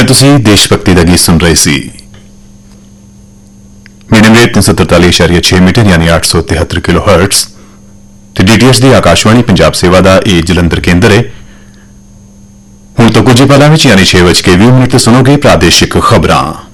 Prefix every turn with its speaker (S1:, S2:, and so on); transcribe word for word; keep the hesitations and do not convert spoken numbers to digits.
S1: ਤੁਸੀਂ ਦੇਸ਼ ਭਗਤੀ ਦਾ ਗੀਤ ਸੁਣ ਰਹੇ ਸੀ। ਮੀਡੀਅਮ ਵੇਵ तीन सौ तरतालीस दशमलव छह ਮੀਟਰ ਯਾਨੀ आठ सौ तिहत्तर ਕਿਲੋ ਹਰਟਜ਼ ਤੇ ਡੀਟੀਐਚ ਦੀ ਆਕਾਸ਼ਵਾਣੀ ਪੰਜਾਬ ਸੇਵਾ ਦਾ ਇਹ ਜਲੰਧਰ ਕੇਂਦਰ ਹੈ। ਹੁਣ ਤੋਂ ਕੁਝ ਹੀ ਪਲਾਂ ਵਿੱਚ ਯਾਨੀ छह ਵੱਜ ਕੇ ਵੀਹ ਮਿੰਟ ਤੇ ਸੁਣੋਗੇ ਪ੍ਰਾਦੇਸ਼ਿਕ ਖਬਰਾਂ।